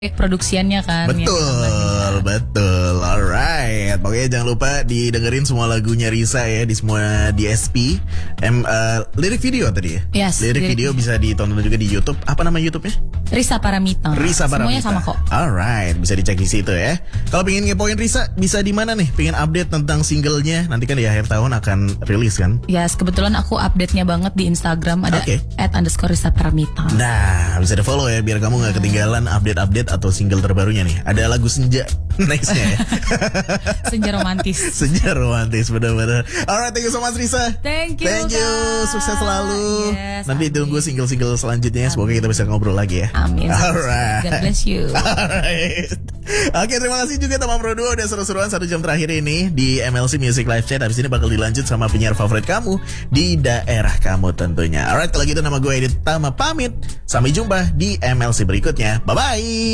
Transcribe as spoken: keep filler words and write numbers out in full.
produksiannya kan. Betul, betul. Alright. Pokoknya jangan lupa didengerin semua lagunya Risa ya di semua D S P. M, uh, lirik video tadi ya? Yes. Lirik, lirik video bisa ditonton juga di YouTube. Apa nama YouTube-nya? Risa Paramita. Risa Paramita. Semuanya sama kok. Alright, bisa dicek di situ ya. Kalau pengen ngepoin Risa, bisa di mana nih? Pengen update tentang singlenya? Nanti kan di akhir tahun akan rilis kan? Yes, kebetulan aku update-nya banget di Instagram ada okay. at underscore Risa Paramita. Nah, bisa di follow ya biar kamu nggak ketinggalan update-update atau single terbarunya nih. Ada lagu Senja nextnya ya. Senja romantis. Senja romantis benar-benar. Alright, thank you so much Risa. Thank you. Thank you. Kak. Sukses selalu. Yes, Nanti amin. tunggu single-single selanjutnya. Semoga kita bisa ngobrol lagi ya. Amin. Alright. God bless you. Alright. Oke, terima kasih juga teman Pro dua udah seru-seruan satu jam terakhir ini di M L C Music Live Chat. Habis ini bakal dilanjut sama penyiar favorit kamu di daerah kamu tentunya. Alright, kalau gitu nama gue Edit Tama pamit. Sampai jumpa di M L C berikutnya. Bye-bye.